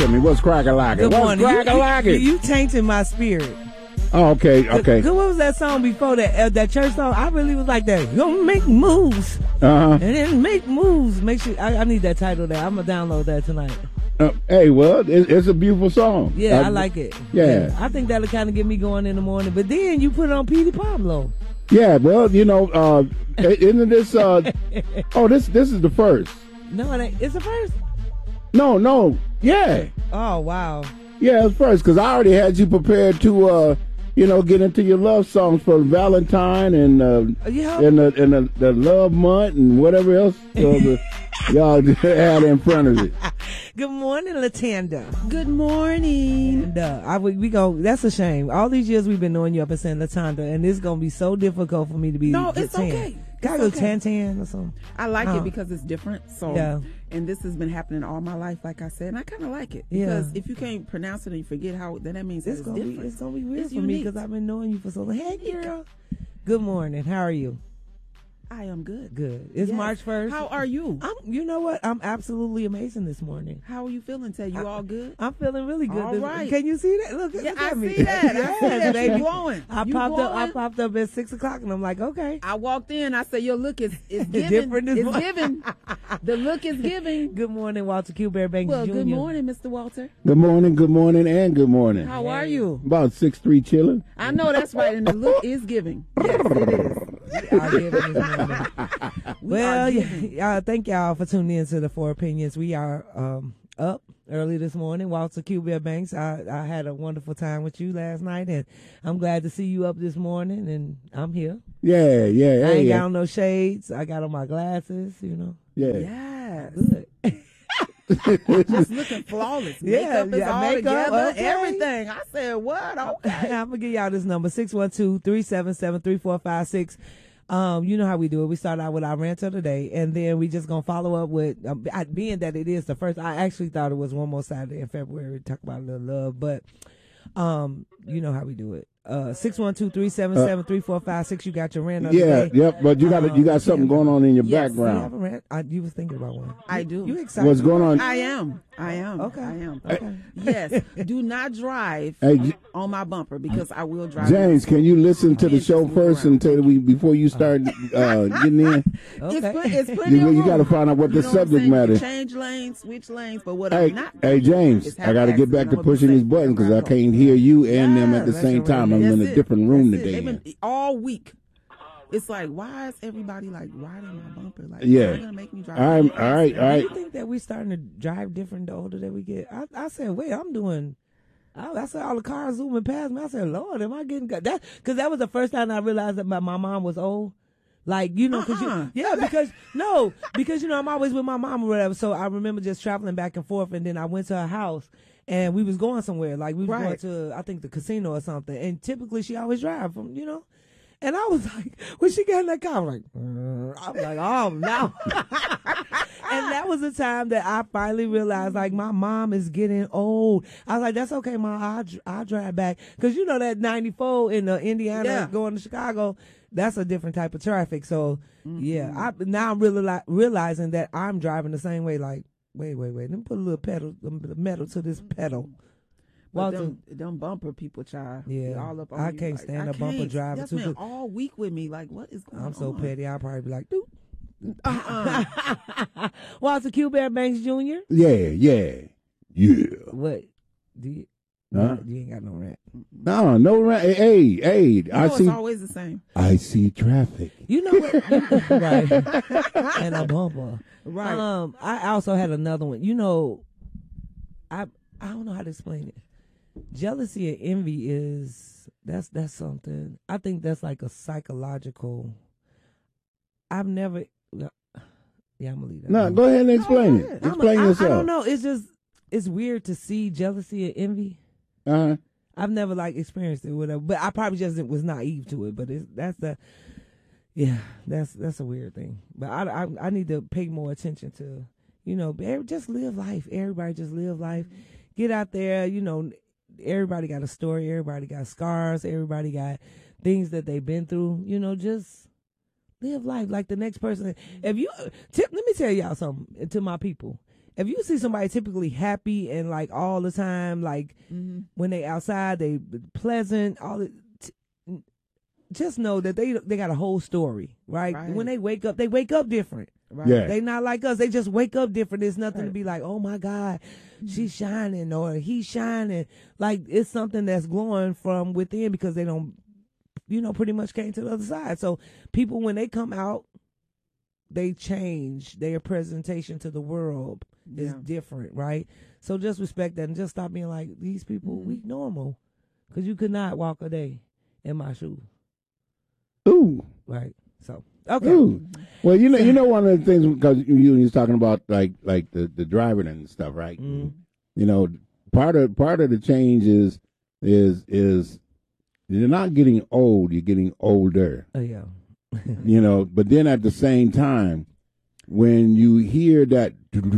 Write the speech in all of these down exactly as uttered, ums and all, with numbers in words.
to me. What's crack-a-lackin'? What's crack-a-lackin'? You, you tainted my spirit. Oh, okay, okay. What was that song before that? Uh, that church song? I really was like that. You gonna make moves. Uh-huh. And then make moves. Make sure I, I need that title there. I'm gonna download that tonight. Uh, hey, well, it, it's a beautiful song. Yeah, I, I like it. Yeah. yeah. I think that'll kind of get me going in the morning. But then you put it on Petey Pablo. Yeah, well, you know, uh, isn't this, uh, oh, this this is the first. No, it ain't. It's the first? No, no, yeah. Oh, wow. Yeah, it's first, because I already had you prepared to, uh, you know, get into your love songs for Valentine and uh, yeah. and, the, and the, the love month and whatever else uh, the, y'all had in front of it. Good morning, Latanda. Good morning. And, uh, I, we go. That's a shame. All these years we've been knowing you up and saying Latanda, and it's gonna be so difficult for me to be. No, it's tan. okay. Gotta go okay. tan tan or something. I like uh, it because it's different. So yeah. And this has been happening all my life, like I said, and I kind of like it because yeah. if you can't pronounce it and you forget how, then that means it's, that it's gonna different. Be, it's gonna be weird it's for unique. me because I've been knowing you for so long. Hey, girl. Good morning. How are you? I am good. Good. It's yes. March first. How are you? I'm. You know what? I'm absolutely amazing this morning. How are you feeling? Tay? You I, all good? I'm feeling really good. All this, right. Can you see that? Look, yeah, look I at me. see that. I yes, see that. baby. You glowing. I you popped glowing? up. I popped up at six o'clock, and I'm like, okay. I walked in. I said, your look is is giving. Different this it's morning. giving. The look is giving. Good morning, Walter Q. Bearbanks Well, Junior good morning, Mister Walter. Good morning. Good morning, and good morning. How are you? About six three chilling. I know that's right, and the look is giving. Yes, it is. We are giving this morning. Well, yeah, uh, thank y'all for tuning in to the Four Opinions. We are um, up early this morning. Walter Q. Bearbanks, I, I had a wonderful time with you last night, and I'm glad to see you up this morning, and I'm here. Yeah, yeah. I hey, ain't yeah. got on no shades. I got on my glasses, you know. Yeah. Yes. Good. Just looking flawless. Yeah, makeup is yeah, all makeup, together. okay. Everything. I said, what? Okay. I'm gonna give y'all this number six one two, three seven seven, three four five six. Um, you know how we do it. We start out with our rant of the day, and then we just gonna follow up with um, I, being that it is the first. I actually thought it was one more Saturday in February to talk about a little love, but um, you know how we do it. Uh, six one two three seven seven three four five six. You got your rant of Yeah, the day. yep. But you got um, you got something going on in your yes, background. You have a rant? I, you was thinking about one. I you, do. You excited? What's going on? I am. I am. Okay. I am. Okay. Yes. Do not drive Hey, on my bumper because I will drive. James, can you listen to the And show just move first around. until we before you start uh, getting in? Okay. It's, put, it's putting You, in you got to find out what You the know what I'm subject saying? You matter. can change lanes, switch lanes, but what Hey, I'm not. hey, James, is I have got to get back accident. to I'm gonna pushing be this safe button because I wherever I go. can't hear you and them at the Yeah, same that's time. I'm That's in a it. different room That's it. today. They've been all week. It's like, why is everybody like riding my bumper? Like, Yeah. they're gonna make me drive. All right, all right, all Do right. you think that we starting to drive different the older that we get? I, I said, wait, I'm doing. I, I said all the cars zooming past me. I said, Lord, am I getting that? Because that was the first time I realized that my, my mom was old. Like, you know, because Uh-uh. you, yeah, because no, because you know I'm always with my mom or whatever. So I remember just traveling back and forth, and then I went to her house. And we was going somewhere, like we was Right. going to, I think, the casino or something. And typically she always drive from, you know. And I was like, when she got in that car, I'm like, uh, I'm like, oh no. And that was the time that I finally realized, like, my mom is getting old. I was like, that's okay, Mom. I'll, I'll drive back. Because you know that ninety-four in uh, Indiana Yeah. going to Chicago, that's a different type of traffic. So, Mm-hmm. yeah, I now I'm really li- realizing that I'm driving the same way, like, wait, wait, wait. Let me put a little pedal, a bit of metal to this pedal. But Walter, them, them bumper people, child. Yeah. they all up on I you. can't Like, stand I a bumper can't. driver That's too been good. all week with me. Like, what is going on? I'm so petty. I'll probably be like, dude. Uh-uh. Walter Q. Bearbanks Junior Yeah, yeah, yeah. What? Do you? Huh? You ain't got no rant. No, no, right. Hey, hey, You I know see. it's always the same. I see traffic. You know what? Right. And a bumper. Right. Um, I also had another one. You know, I I don't know how to explain it. Jealousy and envy is that's that's something. I think that's like a psychological. I've never. Yeah, I'm gonna leave that. No, alone. go ahead and explain go it. ahead. I'm- Explain I, yourself. I don't know. It's just it's weird to see jealousy and envy. Uh-huh. I've never like experienced it, whatever. But I probably just was naive to it. But it's, that's the, yeah, that's that's a weird thing. But I, I I need to pay more attention to, you know, every- just live life. Everybody just live life. Get out there. You know, everybody got a story. Everybody got scars. Everybody got things that they've been through. You know, just live life like the next person. If you, tip, let me tell y'all something to my people. if you see somebody typically happy and like all the time, like mm-hmm. when they outside, they pleasant, all the, t- just know that they they got a whole story, right? right? When they wake up, they wake up different. Right. Yeah. They not like us. They just wake up different. There's nothing right. to be like, oh my God, mm-hmm. she's shining or he's shining. Like it's something that's glowing from within because they don't, you know, pretty much came to the other side. So people, when they come out, they change. Their presentation to the world is yeah. different, right? So just respect that and just stop being like, these people, mm-hmm. we normal. Because you could not walk a day in my shoes. Ooh. Right. So. Okay. Ooh. Well, you know, you know, one of the things because you, you was talking about like like the, the driving and stuff, right? Mm-hmm. You know, part of part of the change is is is you're not getting old, you're getting older. Oh yeah. You know, but then at the same time, when you hear that,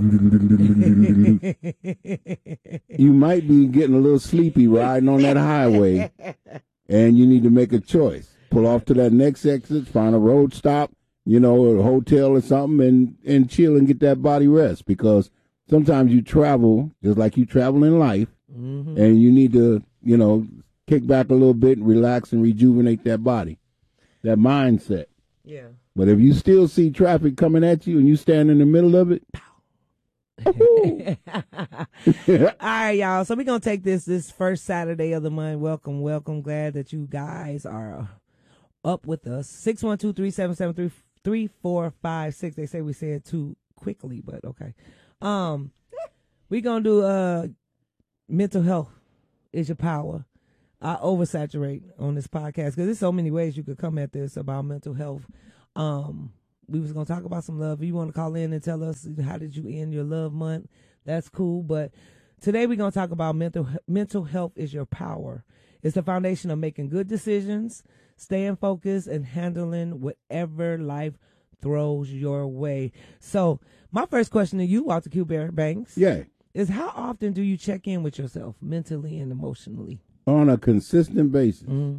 you might be getting a little sleepy riding on that highway, and you need to make a choice. Pull off to that next exit, find a road stop, you know, a hotel or something, and, and chill and get that body rest. Because sometimes you travel, just like you travel in life, mm-hmm. and you need to, you know, kick back a little bit and relax and rejuvenate that body, that mindset. Yeah. But if you still see traffic coming at you and you stand in the middle of it, all right, y'all. So we're going to take this this first Saturday of the month. Welcome, welcome. Glad that you guys are up with us. six one two, three seven seven, three three four five six. They say we say it too quickly, but okay. Um, we're going to do uh, mental health is your power. I oversaturate on this podcast because there's so many ways you could come at this about mental health. Um, we was going to talk about some love. If you want to call in and tell us how did you end your love month, that's cool. But today we're going to talk about mental mental health is your power. It's the foundation of making good decisions, staying focused, and handling whatever life throws your way. So my first question to you, Walter Q. Banks, yeah, is how often do you check in with yourself mentally and emotionally? On a consistent basis. Mm-hmm.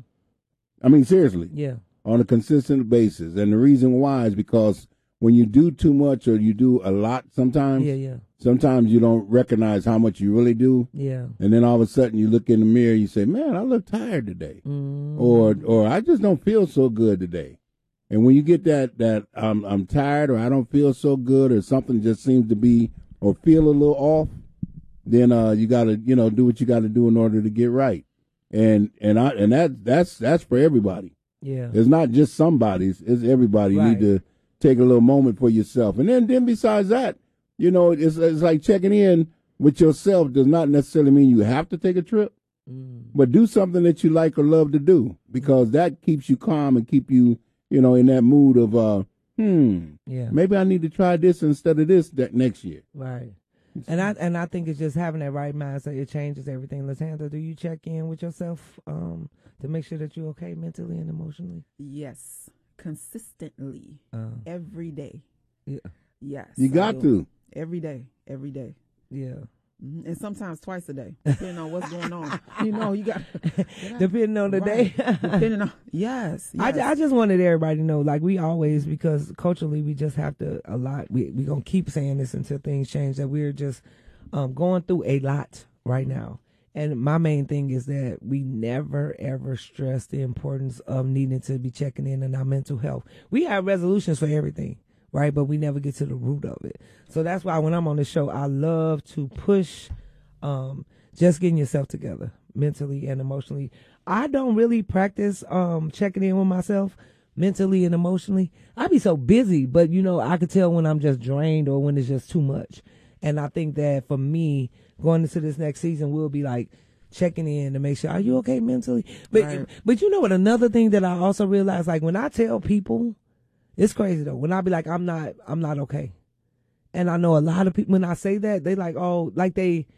I mean, seriously. Yeah. On a consistent basis. And the reason why is because when you do too much or you do a lot sometimes, yeah, yeah. sometimes you don't recognize how much you really do. Yeah. And then all of a sudden you look in the mirror, you say, man, I look tired today. Mm. Or or I just don't feel so good today. And when you get that, that um, I'm tired or I don't feel so good or something just seems to be or feel a little off, then uh, you got to, you know, do what you got to do in order to get right. And and I and that that's that's for everybody. Yeah, it's not just somebody's. It's everybody. Right. You need to take a little moment for yourself. And then then besides that, you know, it's it's like checking in with yourself does not necessarily mean you have to take a trip, mm. but do something that you like or love to do because that keeps you calm and keep you, you know, in that mood of uh, hmm, yeah, maybe I need to try this instead of this that next year. Right. And I and I think it's just having that right mindset. It changes everything. Latanda, do you check in with yourself um, to make sure that you're okay mentally and emotionally? Yes, consistently, uh, every day. Yeah, yes, you got to every day, every day. Yeah, mm-hmm. And sometimes twice a day, depending on what's going on. You know, you got depending on the right. day. Depending on yes, yes. I, I just wanted everybody to know, like we always, because culturally we just have to a lot. We we gonna keep saying this until things change. That we're just um, going through a lot right now. And my main thing is that we never ever stress the importance of needing to be checking in on our mental health. We have resolutions for everything, right? But we never get to the root of it. So that's why when I'm on the show, I love to push um, just getting yourself together mentally and emotionally. I don't really practice um, checking in with myself mentally and emotionally. I be so busy, but, you know, I could tell when I'm just drained or when it's just too much. And I think that for me, going into this next season, we'll be like checking in to make sure, are you okay mentally? But, right. but you know what? Another thing that I also realize, like when I tell people, it's crazy though. When I be like, I'm not, I'm not okay. And I know a lot of people, when I say that, they like, oh, like they,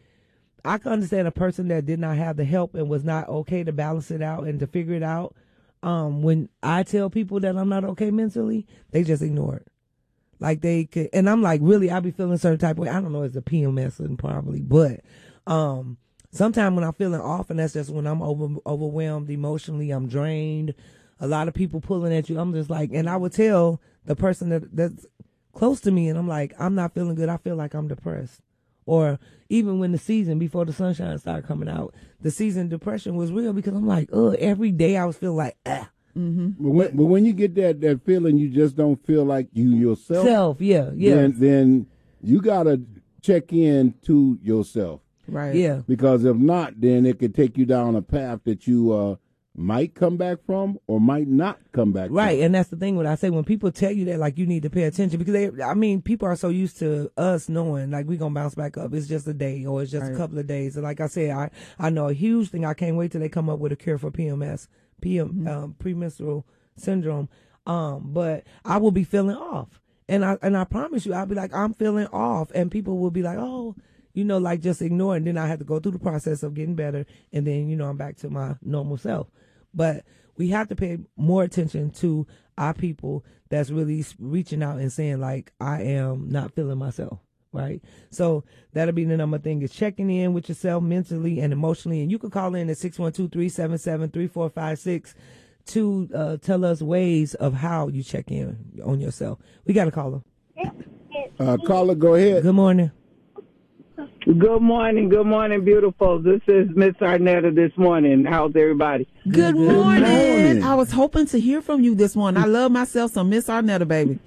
I can understand a person that did not have the help and was not okay to balance it out and to figure it out. Um, when I tell people that I'm not okay mentally, they just ignore it. Like they could, and I'm like, really, I be feeling a certain type of way. I don't know, it's a P M S and probably, but, um, sometimes when I'm feeling off, and that's just when I'm over, overwhelmed emotionally, I'm drained. A lot of people pulling at you. I'm just like, and I would tell the person that that's close to me, and I'm like, I'm not feeling good. I feel like I'm depressed. or even when the season, before the sunshine started coming out, the season depression was real because I'm like, oh, every day I was feeling like, ah. Mm-hmm. But, when, but when you get that, that feeling, you just don't feel like you yourself. Self, yeah, yeah. Then, then you got to check in to yourself. Right. Yeah. Because if not, then it could take you down a path that you uh, might come back from or might not come back right. from. And that's the thing when I say, when people tell you that, like, you need to pay attention, because they, I mean, people are so used to us knowing, like, we're going to bounce back up. It's just a day or it's just right. a couple of days. And like I said, I, I know a huge thing. I can't wait till they come up with a cure for P M S, P M, mm-hmm. um, premenstrual syndrome. Um, but I will be feeling off. And I, and I promise you, I'll be like, I'm feeling off. And people will be like, oh, you know, like just ignore. And then I have to go through the process of getting better. And then, you know, I'm back to my normal self. But we have to pay more attention to our people that's really reaching out and saying, like, I am not feeling myself. Right. So that'll be the number thing, is checking in with yourself mentally and emotionally. And you can call in at six one two, three seven seven, three four five six to uh, tell us ways of how you check in on yourself. We got a caller. Uh, caller, go ahead. Good morning. Good morning. Good morning, beautiful. This is Miss Arnetta this morning. How's everybody? Good morning. Good morning. I was hoping to hear from you this morning. I love myself some Miss Arnetta, baby.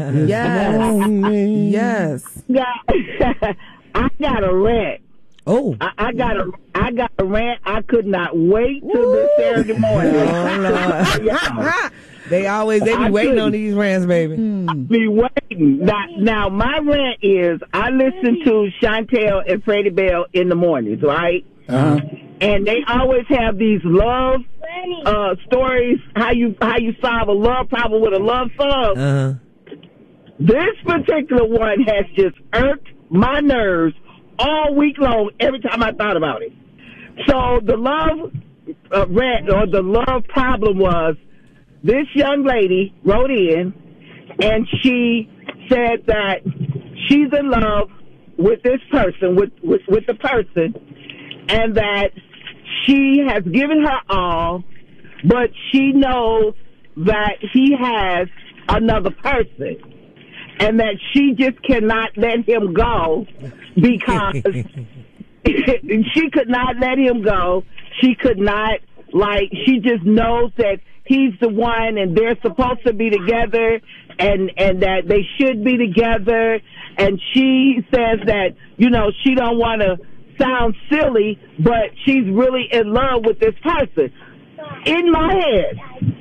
Yes. Yes. Yeah. I got a rant. Oh, I, I got a, I got a rant. I could not wait till this Saturday morning. Oh, Lord. They always they be I waiting on these rants, baby. I be waiting. Now, now, my rant is I listen to Chantel and Freddie Bell in the mornings, right? Uh-huh. And they always have these love uh, stories, how you how you solve a love problem with a love song. Uh-huh. This particular one has just irked my nerves all week long every time I thought about it. So the love uh, rant or the love problem was, this young lady wrote in and she said that she's in love with this person, with, with, with the person, and that she has given her all, but she knows that he has another person, and that she just cannot let him go because she could not let him go. She could not, like, she just knows that he's the one and they're supposed to be together, and, and that they should be together. And she says that, you know, she don't want to sound silly, but she's really in love with this person. In my head,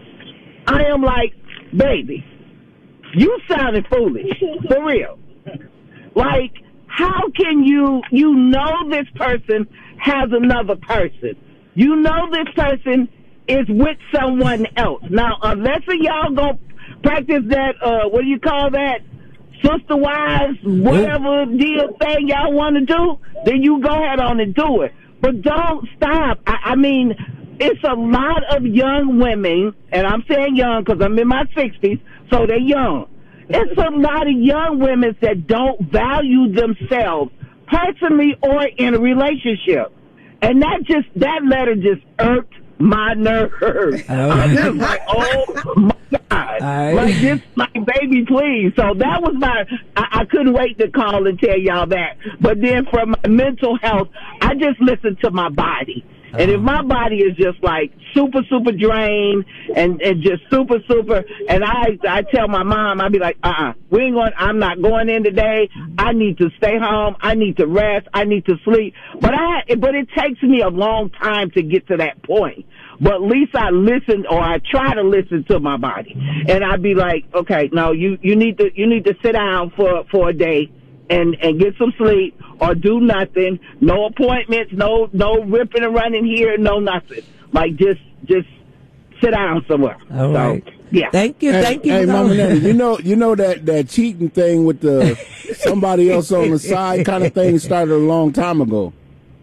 I am like, baby, you sounded foolish, for real. Like, how can you, you know this person has another person. You know this person is with someone else. Now, unless y'all go practice that, uh, what do you call that? Sister wives, whatever deal thing y'all want to do, then you go ahead on and do it. But don't stop. I, I mean, it's a lot of young women, and I'm saying young because I'm in my sixties, so they're young. It's a lot of young women that don't value themselves personally or in a relationship. And that just, that letter just irked my nerves. I'm just like, oh my God. Right. Like, just, like, baby, please. So that was my, I, I couldn't wait to call and tell y'all that. But then for my mental health, I just listened to my body. And if my body is just like super, super drained and, and just super, super, and I, I tell my mom, I'd be like, uh-uh, we ain't going, I'm not going in today. I need to stay home. I need to rest. I need to sleep. But I, but it takes me a long time to get to that point. But at least I listen, or I try to listen to my body. And I'd be like, okay, no, you, you need to, you need to sit down for, for a day and, and get some sleep, or do nothing. No appointments, no, no ripping and running here, no nothing. Like, just, just sit down somewhere. All so, right. Yeah. Thank you. Hey, thank you. Hey, Mama Nelly, you know, you know that, that cheating thing with the somebody else on the side kind of thing started a long time ago.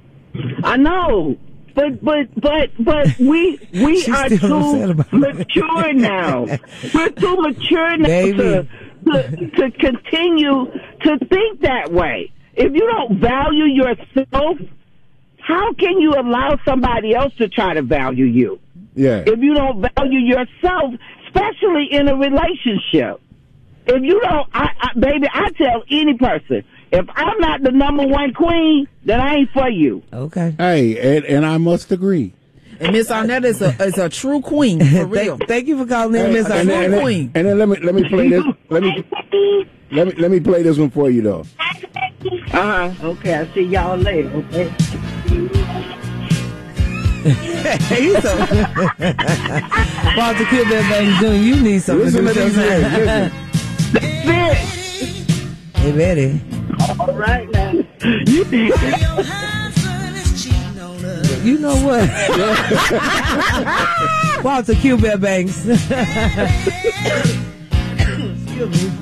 I know. But but but but we we are too mature now. We're too mature now to, to to continue to think that way. If you don't value yourself, how can you allow somebody else to try to value you? Yeah. If you don't value yourself, especially in a relationship, if you don't, I, I, baby, I tell any person, If I'm not the number one queen, then I ain't for you. Okay. Hey, and, and I must agree. And Miss Arnett is a is a true queen for real. thank, thank you for calling in, Miss And, Arnett. and, and, queen. and then let me let me play this. Let me let me let me play this one for you though. Uh huh. Okay, I'll see y'all later. Okay. He's so Walter Kilbert Banks doing. You need something Listen to to do these something. lyrics, listen. Hey, Betty. All right now. You You know what? Walter Kilbert Banks. Excuse me.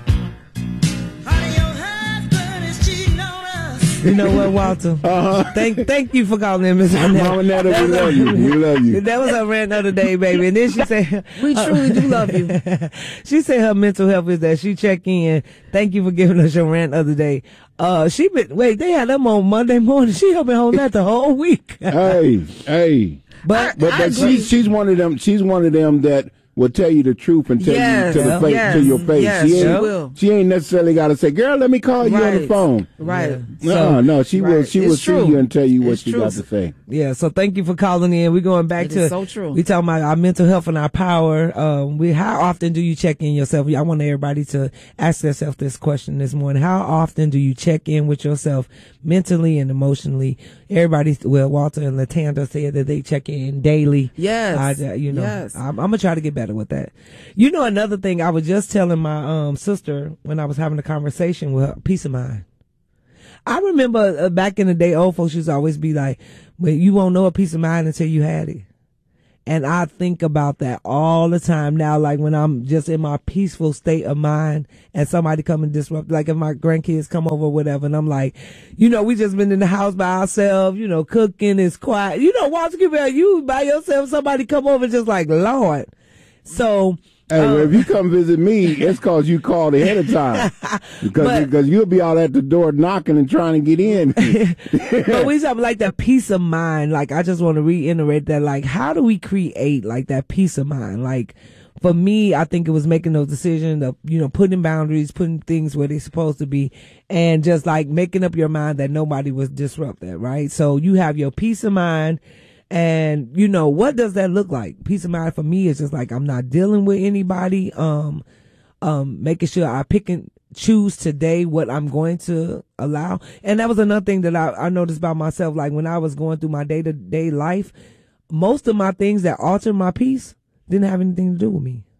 You know what, Walter? Uh-huh. Thank thank you for calling in, Miss Arnett. Mama Netta, we love you. We love you. That was her rant the other day, baby. And then she said, We truly do love you. She said her mental health is that she check in. Thank you for giving us your rant the other day. Uh, she been, wait, they had them on Monday morning. She have been holding that the whole week. Hey, hey. But, But, but she's, she's one of them, she's one of them that will tell you the truth and tell Yes, you to the face, yes, to your face. yes, she, she ain't, will. she ain't necessarily got to say, girl, let me call you on the Right. phone. Right. No, So- no, she will, right. she will It's see true. you and tell you what It's she true. got to say. yeah, so thank you for calling in. We're going back It to, is so true. we talking about our mental health and our power. Um, we, how often do you check in yourself? I want everybody to ask themselves this question this morning. How often do you check in with yourself mentally and emotionally? Everybody, well, Walter and Latanda said that they check in daily. Yes. I, you know, Yes. I'm, I'm gonna try to get better with that. You know, another thing I was just telling my um sister when I was having a conversation with her, peace of mind. I remember uh, back in the day, old folks used to always be like, well, you won't know a peace of mind until you had it. And I think about that all the time now, like when I'm just in my peaceful state of mind and somebody come and disrupt, like if my grandkids come over or whatever, and I'm like, you know, we just been in the house by ourselves, you know, cooking, it's quiet. You know, Walter, you by yourself, somebody come over just like, Lord. So, Hey, um, well, if you come visit me, it's cause you called ahead of time. Because But- because you'll be all at the door knocking and trying to get in. but we talk like that peace of mind. Like, I just want to reiterate that, like, how do we create like that peace of mind? Like, for me, I think it was making those decisions of, you know, putting boundaries, putting things where they're supposed to be, and just like making up your mind that nobody was disrupt that, right? So you have your peace of mind. And, you know, what does that look like? Peace of mind for me is just like, I'm not dealing with anybody. Um, um, making sure I pick and choose today what I'm going to allow. And that was another thing that I, I noticed about myself. Like when I was going through my day to day life, most of my things that altered my peace didn't have anything to do with me.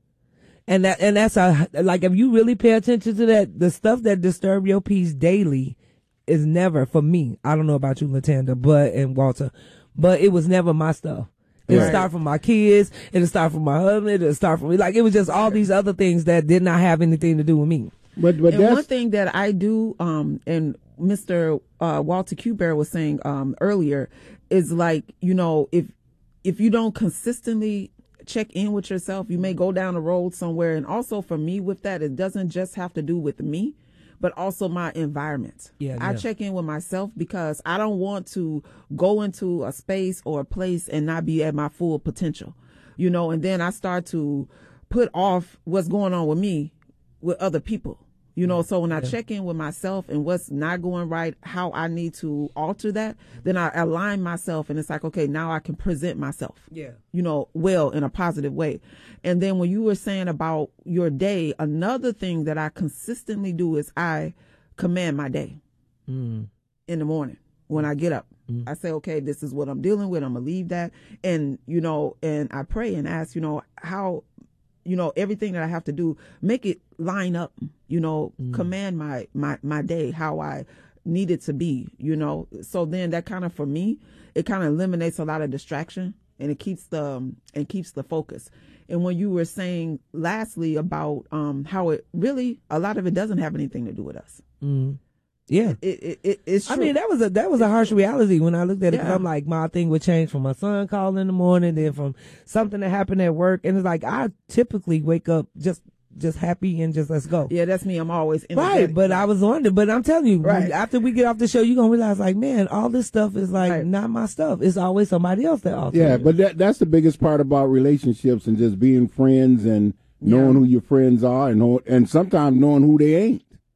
And that, and that's a, like, if you really pay attention to that, the stuff that disturb your peace daily is never for me. I don't know about you, Latanda, but, and Walter, but it was never my stuff. It'll Right. start from my kids. It'll start from my husband. It'll start from me. Like, it was just all these other things that did not have anything to do with me. But but And that's one thing that I do, um, and Mister Uh, Walter Kilbert was saying um, earlier, is like, you know, if if you don't consistently check in with yourself, you may go down the road somewhere. And also for me with that, it doesn't just have to do with me, but also my environment. Yeah, I yeah. check in with myself because I don't want to go into a space or a place and not be at my full potential, you know, and then I start to put off what's going on with me with other people, you know. So when I check in with myself and what's not going right, how I need to alter that, then I align myself and it's like, okay, now I can present myself, Yeah. you know, well, in a positive way. And then when you were saying about your day, another thing that I consistently do is I command my day Mm. in the morning when I get up. I say, okay, this is what I'm dealing with. I'm going to leave that. And, you know, and I pray and ask, you know, how, you know, everything that I have to do, make it line up, you know, command my, my, my day, how I need it to be, you know. So then that kind of, for me, it kind of eliminates a lot of distraction and it keeps the, um, and keeps the focus. And when you were saying lastly about, um, how it really, a lot of it doesn't have anything to do with us. Mm. Yeah. It, it, it it's true. I mean, that was a that was a harsh reality when I looked at it. Because Yeah. I'm like, my thing would change from my son calling in the morning, then from something that happened at work, and it's like I typically wake up just just happy and just let's go. Yeah, that's me. I'm always Right, energetic. but I was wondering. But I'm telling you, Right. after we get off the show, you're gonna realize, like, man, all this stuff is like Right. not my stuff. It's always somebody else that alters. yeah, it. but that that's the biggest part about relationships and just being friends and knowing Yeah. who your friends are and know, and sometimes knowing who they ain't.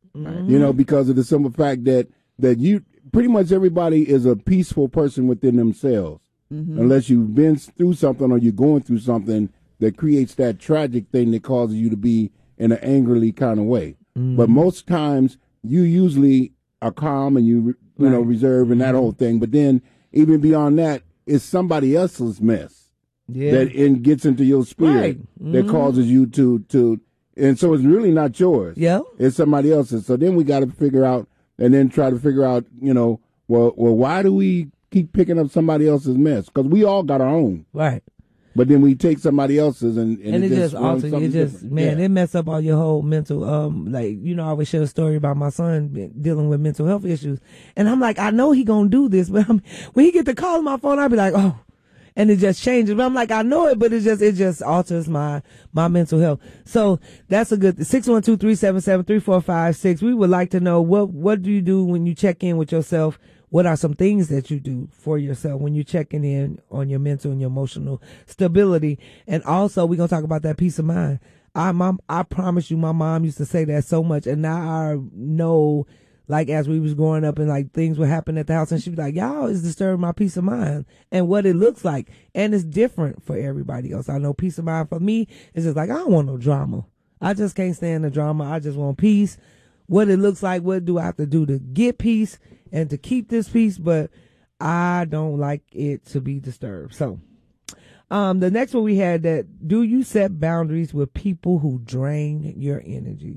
You know, because of the simple fact that that you pretty much everybody is a peaceful person within themselves, mm-hmm. unless you've been through something or you're going through something that creates that tragic thing that causes you to be in an angrily kind of way. Mm-hmm. But most times you usually are calm and you you right. know reserve and that whole thing. But then even beyond that, it's somebody else's mess yeah. that in, gets into your spirit right. mm-hmm. that causes you to to. And so it's really not yours. Yeah. It's somebody else's. So then we got to figure out and then try to figure out, you know, well, well, why do we keep picking up somebody else's mess? Because we all got our own. Right. But then we take somebody else's and, and, and it, it just alters. It just, different. man, yeah. it mess up all your whole mental, um, like, you know, I always share a story about my son dealing with mental health issues. And I'm like, I know he going to do this, but I'm, when he get the call on my phone, I'll be like, oh. And it just changes. But I'm like, I know it, but it just, it just alters my, my mental health. So that's a good, six one two, three seven seven, three four five six. We would like to know what, what do you do when you check in with yourself? What are some things that you do for yourself when you're checking in on your mental and your emotional stability? And also we're going to talk about that peace of mind. I, mom, I promise you, my mom used to say that so much. And now I know, like, as we was growing up and like things would happen at the house and she'd be like, y'all is disturbing my peace of mind and what it looks like. And it's different for everybody else. I know peace of mind for me is just like, I don't want no drama. I just can't stand the drama. I just want peace. What it looks like, what do I have to do to get peace and to keep this peace? But I don't like it to be disturbed. So, um, the next one we had that, do you set boundaries with people who drain your energy?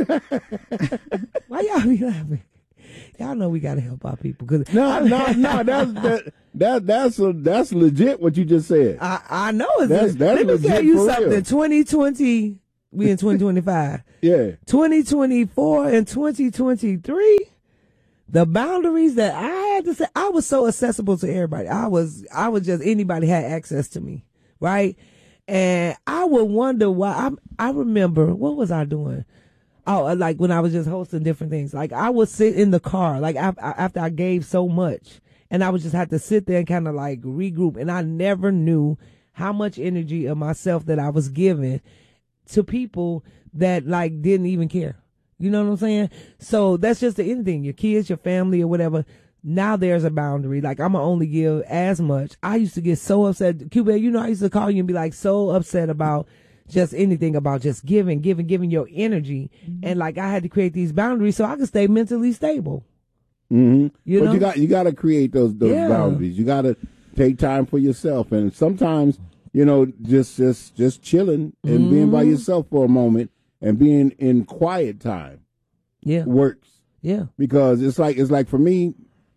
Why y'all be laughing? Y'all know we got to help our people. Cause no, no, no, that's, that, that, that's, a, that's legit what you just said. I, I know it's that's, that's Let me tell you something. Real. twenty twenty, we in twenty twenty-five. Yeah. twenty twenty-four and twenty twenty-three, the boundaries that I had to set, I was so accessible to everybody. I was, I was just, anybody had access to me, right? And I would wonder why. I, I remember, what was I doing? Oh, like when I was just hosting different things. Like I would sit in the car, like I, after I gave so much, and I would just have to sit there and kind of like regroup. And I never knew how much energy of myself that I was giving to people that like didn't even care. You know what I'm saying? So that's just the anything, your kids, your family or whatever. Now there's a boundary. Like I'm gonna only give as much. I used to get so upset. Cuba, you know, I used to call you and be like so upset about just anything, about just giving, giving, giving your energy. Mm-hmm. And like I had to create these boundaries so I could stay mentally stable. Mm-hmm. You but know? you got you got to create those those yeah. boundaries. You got to take time for yourself, and sometimes you know just just just chilling and mm-hmm. being by yourself for a moment and being in quiet time. Yeah, works. Yeah, because it's like it's like for me,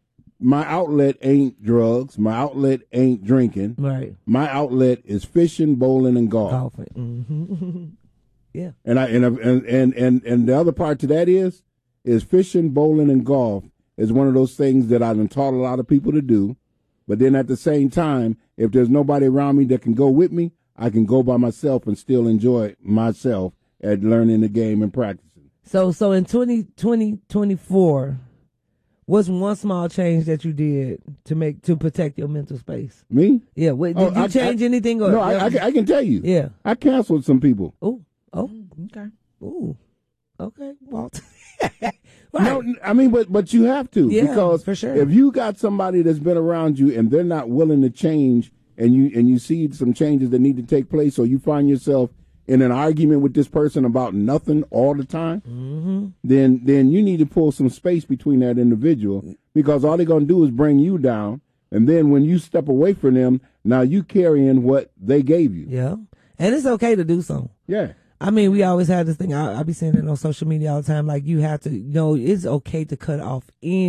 my outlet ain't drugs. My outlet ain't drinking. Right. My outlet is fishing, bowling, and golf. Golfing. Mm-hmm. Yeah. And I and, and and and and the other part to that is is fishing, bowling, and golf is one of those things that I've taught a lot of people to do. But then at the same time, if there's nobody around me that can go with me, I can go by myself and still enjoy myself at learning the game and practicing. So so in twenty twenty, twenty-four, what's one small change that you did to make to protect your mental space? Me? Yeah. What, did oh, you I, change I, anything? Or, no, I, I, I can tell you. Yeah. I canceled some people. Oh. Oh. Okay. Ooh. Okay, Walt. Right. No, I mean, but but you have to yeah, because for sure. if you got somebody that's been around you and they're not willing to change, and you and you see some changes that need to take place, or you find yourself in an argument with this person about nothing all the time, mm-hmm. then then you need to pull some space between that individual, because all they're going to do is bring you down. And then when you step away from them, now you carrying what they gave you. Yeah. And it's okay to do so. Yeah. I mean, we always had this thing. I, I be saying it on social media all the time. Like, you have to, you know, it's okay to cut off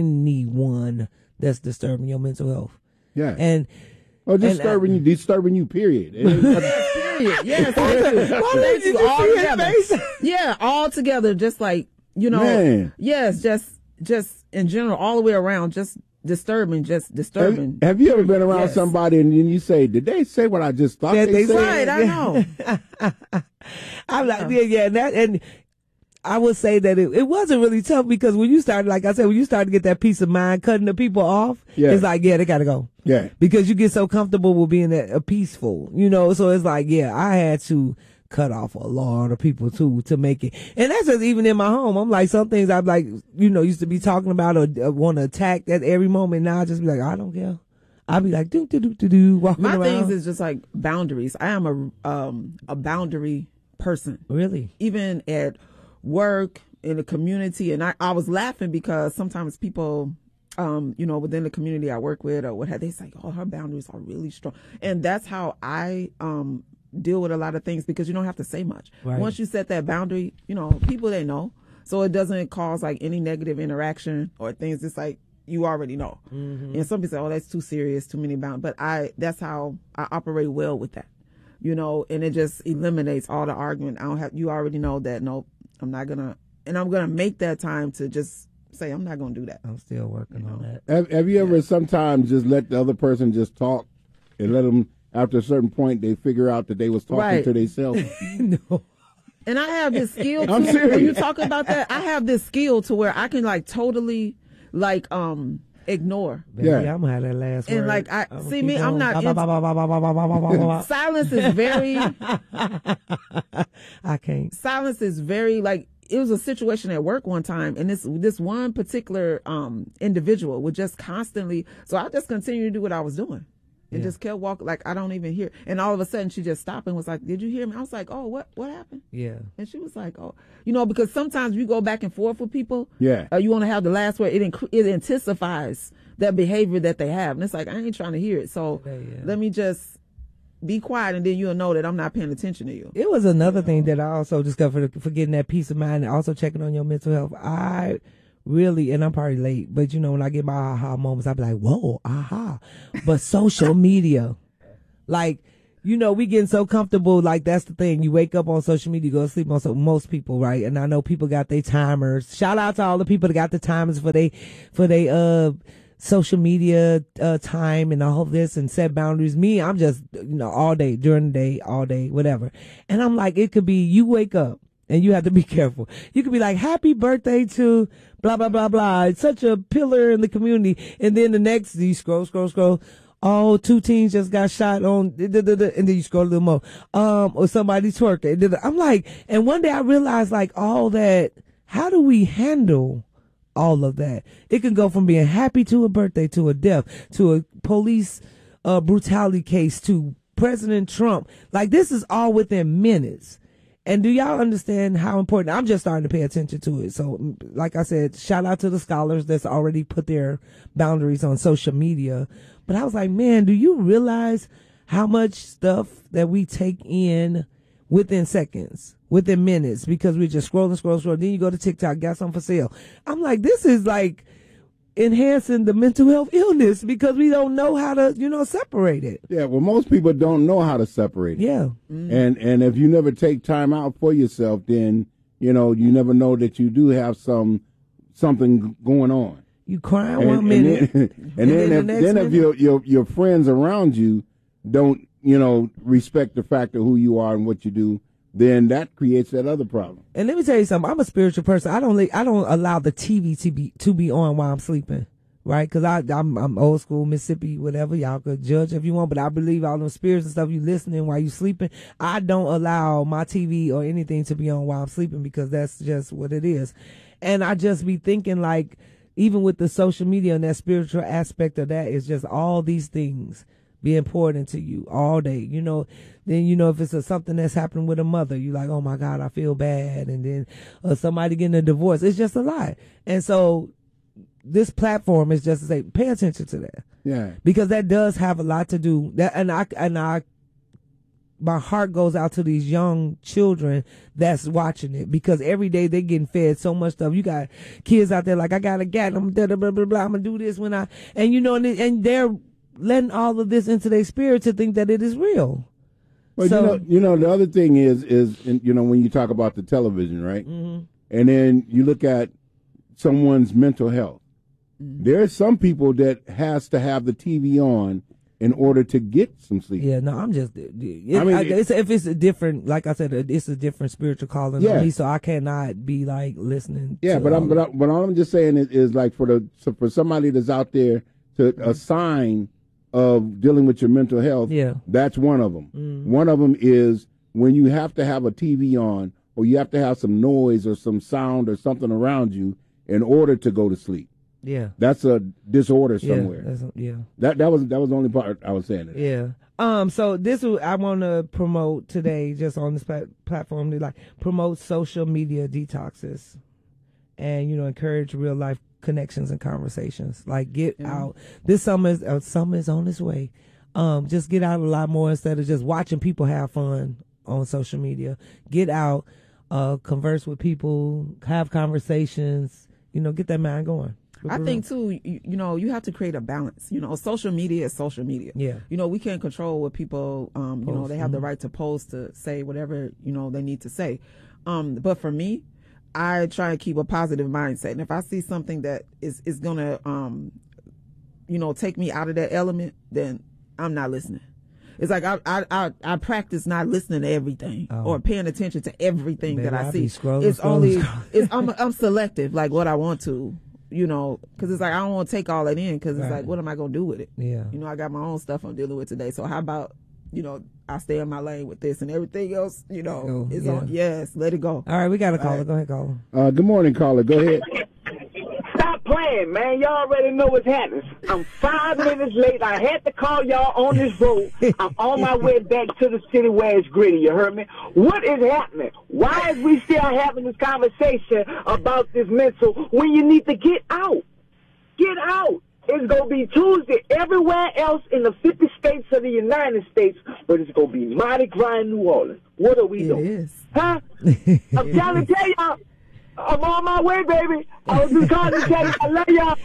anyone that's disturbing your mental health. Yeah. And, or disturbing and, uh, you, disturbing you, period. Period. Yes. Why did you all together? Yeah, all together, just like, you know, Man. yes, just, just in general, all the way around, just disturbing, just disturbing. Have, have you ever been around yes. somebody and then you say, did they say what I just thought yeah, they, they said? Right, I know. I'm like, yeah, yeah, and, that, and I would say that it, it wasn't really tough, because when you started, like I said, when you started to get that peace of mind, cutting the people off, yeah. it's like, yeah, they gotta go. Yeah. Because you get so comfortable with being a, a peaceful, you know, so it's like, yeah, I had to cut off a lot of people too to make it. And that's just even in my home. I'm like, some things I'm like, you know, used to be talking about or, or want to attack at every moment. Now I just be like, I don't care. I'll be like, do, do, do, do, do, walking My around. things is just like boundaries. I am a, um, a boundary person. Really? Even at work, in the community. And I, I was laughing because sometimes people, um, you know, within the community I work with or what have they say, oh, her boundaries are really strong. And that's how I, um, deal with a lot of things because you don't have to say much. Right. Once you set that boundary, you know, people, they know. So it doesn't cause like any negative interaction or things. It's like, you already know. Mm-hmm. And some people say, oh, that's too serious, too many boundaries. But I, that's how I operate well with that, you know, and it just eliminates all the argument. I don't have, you already know that, nope, I'm not going to, and I'm going to make that time to just say, I'm not going to do that. I'm still working you know? on that. Have, have you ever Yeah. sometimes just let the other person just talk and let them, after a certain point, they figure out that they was talking Right. to themselves? No. And I have this skill too. I'm serious. When you talk about that, I have this skill to where I can like totally like um ignore. Baby, Yeah. I'm gonna have that last And word. like I I'ma see keep me, I'm going. not. Ba, ba, ba, ba, ba, ba, ba, ba, ba, ba, ba. Silence is very. I can't. silence is very like. It was a situation at work one time, and this this one particular um individual would just constantly. So I just continued to do what I was doing. And Yeah. just kept walking like I don't even hear. And all of a sudden she just stopped and was like, "Did you hear me?" I was like, "Oh, what what happened?" Yeah. And she was like, "Oh, you know, because sometimes you go back and forth with people. Yeah. Uh, you want to have the last word. It inc- it intensifies that behavior that they have, and it's like I ain't trying to hear it. So Yeah, yeah. let me just be quiet, and then you'll know that I'm not paying attention to you. It was another thing that I also discovered for getting that peace of mind and also checking on your mental health. I really, and I'm probably late, but you know, when I get my aha moments, I be like, whoa, aha. But social media, like, you know, we getting so comfortable. Like, that's the thing. You wake up on social media, you go to sleep on so most people, right? And I know people got their timers. Shout out to all the people that got the timers for they, for they, uh, social media, uh, time and all of this and set boundaries. Me, I'm just, you know, all day, during the day, all day, whatever. And I'm like, it could be you wake up and you have to be careful. You could be like, happy birthday to blah, blah, blah, blah. It's such a pillar in the community. And then the next, you scroll, scroll, scroll. Oh, two teens just got shot on, and then you scroll a little more. Um, or somebody twerking. I'm like, and one day I realized like all that, how do we handle all of that? It can go from being happy to a birthday, to a death, to a police uh, brutality case, to President Trump. Like, this is all within minutes. And do y'all understand how important? I'm just starting to pay attention to it. So, like I said, shout out to the scholars that's already put their boundaries on social media. But I was like, man, do you realize how much stuff that we take in within seconds, within minutes, because we're just scrolling, scrolling, scrolling. Then you go to TikTok, got something for sale. I'm like, this is like enhancing the mental health illness because we don't know how to, you know, separate it. Yeah, well, most people don't know how to separate it. Yeah. And and if you never take time out for yourself, then, you know, you never know that you do have some something going on. You crying And, one and minute. then, and then, then the if, next then if minute- your, your your friends around you don't, you know, respect the fact of who you are and what you do, then that creates that other problem. And let me tell you something. I'm a spiritual person. I don't. I don't allow the T V to be to be on while I'm sleeping, right? Because I I'm, I'm old school Mississippi, whatever. Y'all could judge if you want, but I believe all those spirits and stuff you listening while you sleeping. I don't allow my T V or anything to be on while I'm sleeping because that's just what it is. And I just be thinking like, even with the social media and that spiritual aspect of that, is just all these things be important to you all day, you know. Then, you know, if it's a, something that's happening with a mother, you like, oh my God, I feel bad. And then uh, somebody getting a divorce, it's just a lot. And so this platform is just to say, pay attention to that. Yeah. Because that does have a lot to do that. And I, and I, my heart goes out to these young children that's watching it because every day they getting fed so much stuff. You got kids out there like, I got a gat, I'm blah, blah, blah, blah, blah, I'm gonna do this when I, and you know, and, and they're letting all of this into their spirit to think that it is real. Well, So- you know, you know, the other thing is, is you know, when you talk about the television, right? Mm-hmm. And then you look at someone's mental health. Mm-hmm. There are some people that has to have the T V on in order to get some sleep. Yeah, no, I'm just. It, I mean, I, it- it's, if it's a different, like I said, it's a different spiritual calling Yeah. on me, so I cannot be like listening. Yeah, to but I'm all but, of- I, but all I'm just saying is, is like for the so for somebody that's out there to a sign of dealing with your mental health. Yeah. That's one of them. One of them is when you have to have a T V on or you have to have some noise or some sound or something around you in order to go to sleep. Yeah. That's a disorder somewhere. Yeah. That's a, yeah. That that was that was the only part I was saying. It. Yeah. Um. So this is, I want to promote today, just on this plat- platform, to like promote social media detoxes, and you know encourage real life connections and conversations. Like get yeah. out. This summer is uh, summer is on its way. Um. Just get out a lot more instead of just watching people have fun on social media. Get out. Uh. Converse with people. Have conversations. You know. Get that mind going. I think too, you, you know, you have to create a balance. You know, social media is social media. Yeah. You know, we can't control what people, um, you post. know, they have the right to post, to say whatever, you know, they need to say. Um, but for me, I try and keep a positive mindset. And if I see something that is, is going to, um, you know, take me out of that element, then I'm not listening. It's like I I I, I practice not listening to everything oh. or paying attention to everything Man, that I, I see. Scrolling, it's scrolling, only, scrolling. it's I'm I'm selective, like what I want to. You know, because it's like I don't want to take all that in, because it's right. like, what am I going to do with it? Yeah. You know, I got my own stuff I'm dealing with today. So how about, you know, I stay in my lane with this, and everything else, you know, oh, is yeah. on. Yes, let it go. All right, we got a caller. Right. Go ahead, caller. Uh, good morning, caller. Go ahead. Stop playing, man. Y'all already know what's happening. I'm five minutes late. I had to call y'all on this road. I'm on my way back to the city where it's gritty. You heard me? What is happening? Why is we still having this conversation about this mental when you need to get out? Get out. It's going to be Tuesday everywhere else in the fifty states of the United States, but it's going to be Mardi Gras in New Orleans. What are we it doing? Is. Huh? I'm trying to tell y'all. I'm on my way, baby. I was just calling to tell you I love y'all.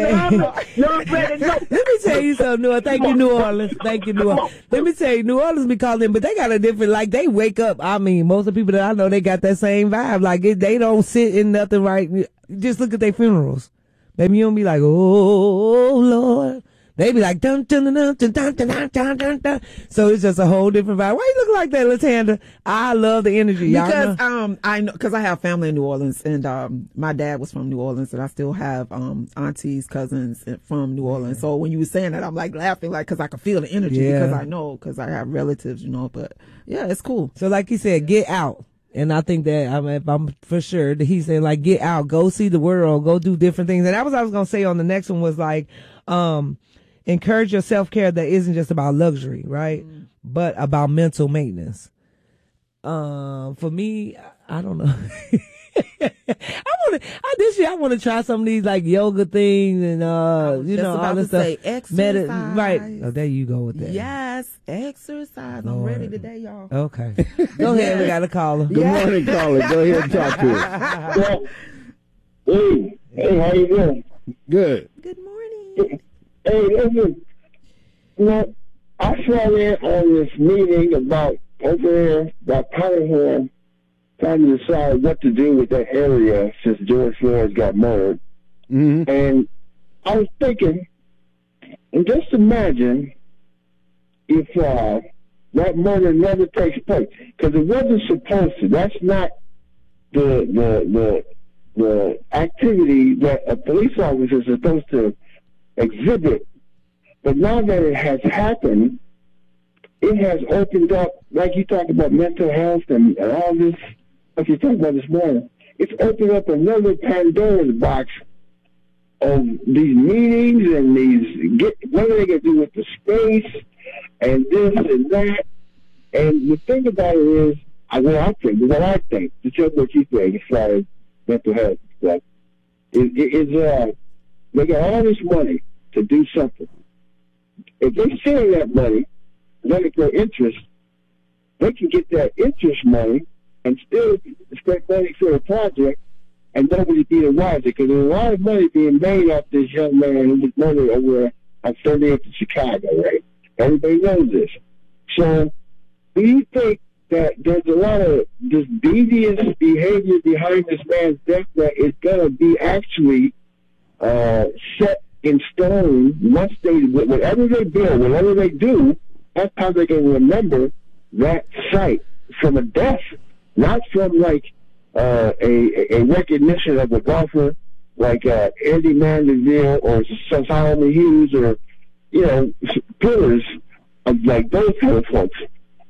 Y'all ready? No. Let me tell you something, New Orleans. Thank you, New Orleans. Thank you, New Orleans. Let me tell you, New Orleans be calling, but they got a different, like, they wake up. I mean, most of the people that I know, they got that same vibe. Like, it, they don't sit in nothing right. Just look at their funerals. Baby, you don't be like, oh, Lord. They be like, dun, dun, dun, dun, dun, dun, dun, dun, dun, dun. So it's just a whole different vibe. Why you look like that, Latanda? I love the energy. Y'all because know? um I know because I have family in New Orleans, and um my dad was from New Orleans, and I still have um aunties, cousins from New Orleans. Yeah. So when you were saying that, I'm like laughing, like, because I can feel the energy, yeah. because I know, because I have relatives, you know. But yeah, it's cool. So like you said, get out. And I think that I mean, if I'm for sure that he said, like, get out, go see the world, go do different things. And that was what I was gonna say on the next one, was like, um. encourage your self-care that isn't just about luxury, right? Mm. But about mental maintenance. Um, for me, I don't know. I want to, I, this year I want to try some of these like yoga things and, uh, you know, all this stuff. Say exercise. Medi- right. Oh, there you go with that. Yes, exercise. Lord. I'm ready today, y'all. Okay. Go ahead. We got a caller. Good yeah. morning, caller. Go ahead and talk to us. Well, hey, hey, how you doing? Good. Good morning. Hey, listen, you know, I saw there on this meeting about over there by Powderhorn trying to decide what to do with that area since George Floyd got murdered. Mm-hmm. And I was thinking, and just imagine if uh, that murder never takes place, because it wasn't supposed to. That's not the the the the activity that a police officer is supposed to exhibit. But now that it has happened, it has opened up, like you talked about mental health and, and all this, like you talked about this morning, it's opened up another Pandora's box of these meetings and these, get, what are they going to do with the space and this and that. And the thing about it is, I, what I think, what I think, to tell what you think as far as mental health stuff, is, is uh, they got all this money to do something. If they share that money, let it go interest, they can get that interest money and still spend money for a project and nobody be the wiser, because there's a lot of money being made off this young man who was murdered over on thirtieth in Chicago, right? Everybody knows this. So do you think that there's a lot of this devious behavior behind this man's death that is going to be actually uh, set in stone once they, whatever they build, whatever they do, that's how they can remember that site from a death, not from like uh, a, a recognition of a golfer like uh, Andy Mandeville or Solomon Hughes or, you know, pillars of like those kind of folks. But this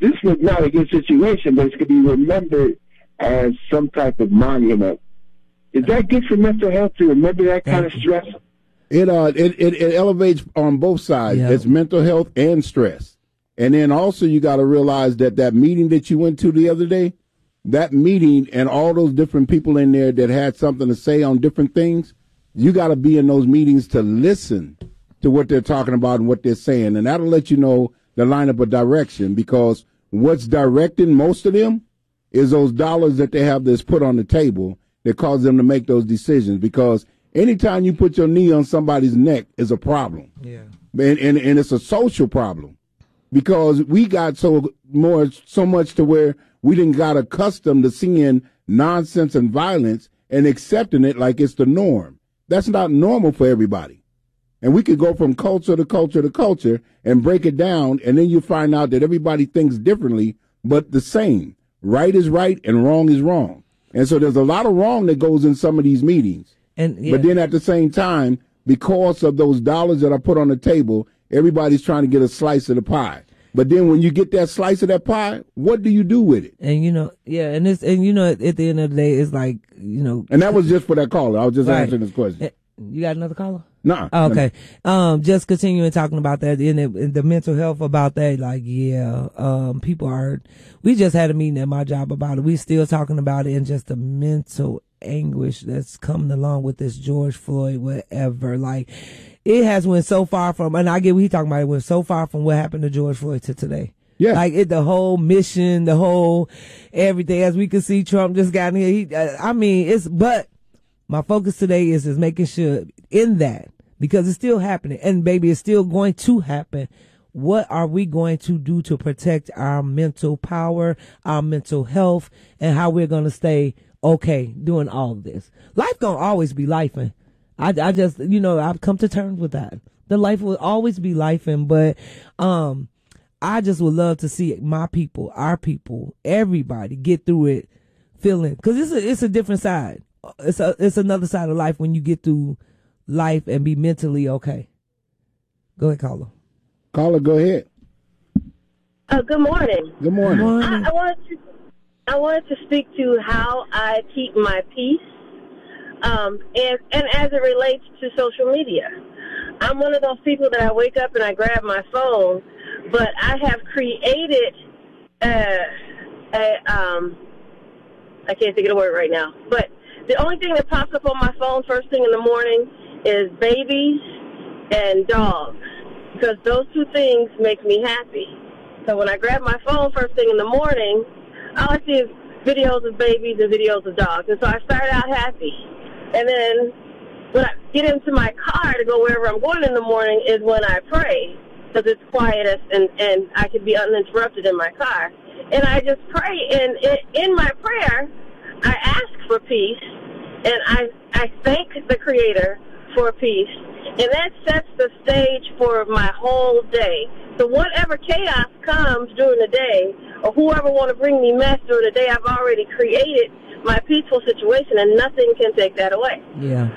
this was not a good situation, but it's going to be remembered as some type of monument. Is that good for mental health to remember that kind of stress? It uh it, it, it elevates on both sides. Yeah. It's mental health and stress. And then also you got to realize that that meeting that you went to the other day, that meeting and all those different people in there that had something to say on different things, you got to be in those meetings to listen to what they're talking about and what they're saying. And that'll let you know the lineup of direction, because what's directing most of them is those dollars that they have that's put on the table that cause them to make those decisions. Because anytime you put your knee on somebody's neck is a problem. Yeah. And, and, and it's a social problem, because we got so more, so much to where we didn't got accustomed to seeing nonsense and violence and accepting it like it's the norm. That's not normal for everybody. And we could go from culture to culture to culture and break it down, and then you find out that everybody thinks differently, but the same. Right is right and wrong is wrong. And so there's a lot of wrong that goes in some of these meetings. And yeah. But then at the same time, because of those dollars that are put on the table, everybody's trying to get a slice of the pie. But then when you get that slice of that pie, what do you do with it? And you know, yeah, and it's and you know, at, at the end of the day, it's like, you know. And that was just for that caller. I was just right. answering this question. You got another caller? No. Oh, okay. Um, just continuing talking about that in the, in the mental health about that. Like, yeah, um, people are, we just had a meeting at my job about it. We still talking about it, and just the mental anguish that's coming along with this George Floyd, whatever. Like, it has went so far from, and I get what he talking about, it went so far from what happened to George Floyd to today. Yeah. Like, it, the whole mission, the whole everything, as we can see, Trump just got in here. He, uh, I mean, it's, but my focus today is, is making sure in that, because it's still happening, and baby, it's still going to happen. What are we going to do to protect our mental power, our mental health, and how we're going to stay okay doing all of this? Life gonna always be lifing. I, I just, you know, I've come to terms with that. The life will always be lifing, but um, I just would love to see my people, our people, everybody get through it feeling, because it's a, it's a different side. It's a, it's another side of life when you get through life and be mentally okay. Go ahead, caller. Caller, go ahead. Uh, good morning. Good morning. Good morning. I, I wanted to, I wanted to speak to how I keep my peace, um, and and as it relates to social media. I'm one of those people that I wake up and I grab my phone, but I have created a, a um, I can't think of the word right now, but the only thing that pops up on my phone first thing in the morning is babies and dogs, because those two things make me happy. So when I grab my phone first thing in the morning, all I see is videos of babies and videos of dogs. And so I start out happy. And then when I get into my car to go wherever I'm going in the morning is when I pray, because it's quietest and, and I can be uninterrupted in my car. And I just pray. And in my prayer, I ask for peace, and I, I thank the Creator for peace. And that sets the stage for my whole day. So whatever chaos comes during the day, or whoever want to bring me mess during the day, I've already created my peaceful situation, and nothing can take that away. Yeah.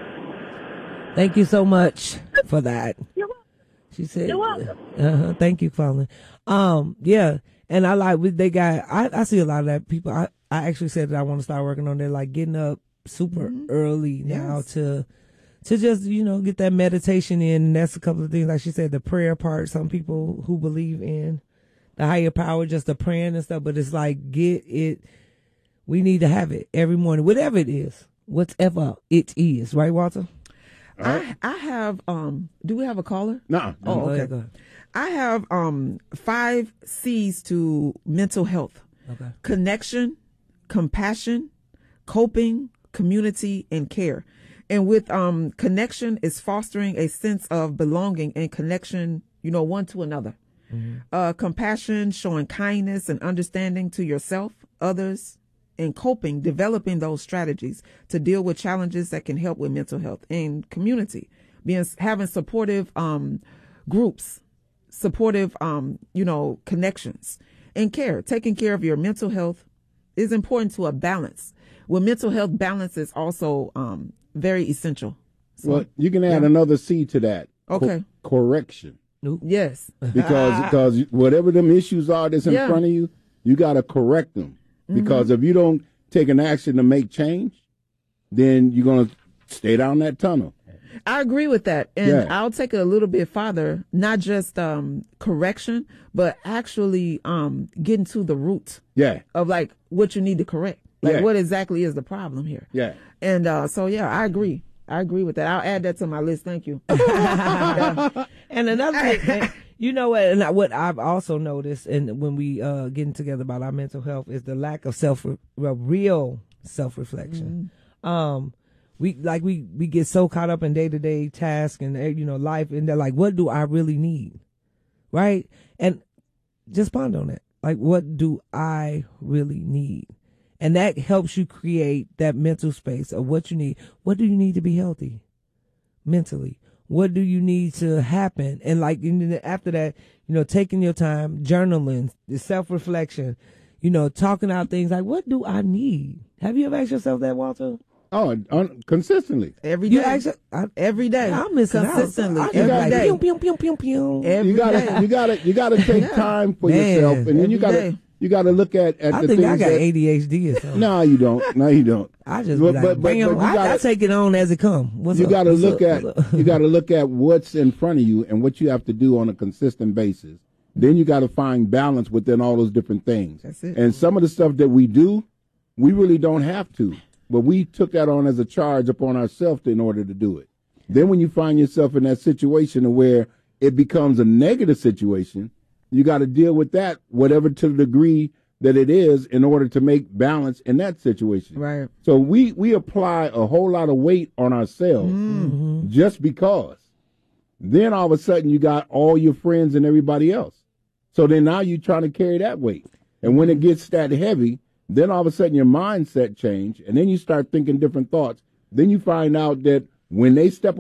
Thank you so much for that. You're welcome. She said, You're welcome. Uh-huh. Thank you, Colin. Um, yeah. And I like, they got, I, I see a lot of that people. I, I actually said that I want to start working on that, like getting up super mm-hmm. early now yes. to, to just, you know, get that meditation in. And that's a couple of things. Like she said, the prayer part, some people who believe in the higher power, just the praying and stuff, but it's like, get it. We need to have it every morning, whatever it is, whatever it is. Right, Walter? I, I have, um, do we have a caller? No. Oh, Go okay. ahead, go ahead. I have, um, five C's to mental health. Okay. Connection, compassion, coping, community, and care. And with, um, connection is fostering a sense of belonging and connection, you know, one to another. Mm-hmm. Uh, compassion, showing kindness and understanding to yourself, others, and coping, developing those strategies to deal with challenges that can help with mental health. And community, being having supportive um, groups, supportive um, you know connections, and care. Taking care of your mental health is important to a balance. Well, mental health balance is also um, very essential. So, well, you can add yeah. another C to that. Okay. Co- correction. Nope. Yes. Because because whatever them issues are that's in Yeah. front of you, you got to correct them. Because if you don't take an action to make change, then you're going to stay down that tunnel. I agree with that. And Yeah. I'll take it a little bit farther, not just um, correction, but actually um, getting to the root Yeah, of like what you need to correct. Like Yeah. what exactly is the problem here? yeah. And uh, so, yeah, I agree. I agree with that. I'll add that to my list. Thank you. And another thing, you know what? And I- what I've also noticed, and when we uh getting together about our mental health, is the lack of self, well, real self reflection. Um, we like we we get so caught up in day to day tasks and uh, you know life, and they're like, what do I really need, right? And just ponder on that. Like, what do I really need? And that helps you create that mental space of what you need. What do you need to be healthy mentally? What do you need to happen? And like and then after that, you know, taking your time, journaling, the self-reflection, you know, talking out things like, what do I need? Have you ever asked yourself that, Walter? Oh, un- consistently. Every You day. ask, I, Every day. I'm missing Consistently. out. I You Every gotta- day. Pew, pew, pew, pew, pew. Every You gotta, day. you gotta, you gotta take time for Man, yourself, and then you every gotta, day. you gotta look at at I the think things I got that. A D H D or something. No, you don't. No, you don't. I just But- be like, but- but- bam, but you I, I gotta- take it on as it comes. What's you up? got to What's look up? at What's up? you got to look at what's in front of you and what you have to do on a consistent basis. Then you got to find balance within all those different things. That's it. And some of the stuff that we do, we really don't have to, but we took that on as a charge upon ourselves in order to do it. Then when you find yourself in that situation where it becomes a negative situation, you got to deal with that, whatever to the degree that it is, in order to make balance in that situation. Right. So we, we apply a whole lot of weight on ourselves just because. Then all of a sudden you got all your friends and everybody else. So then now you're trying to carry that weight. And when it gets that heavy, then all of a sudden your mindset change, and then you start thinking different thoughts. Then you find out that when they step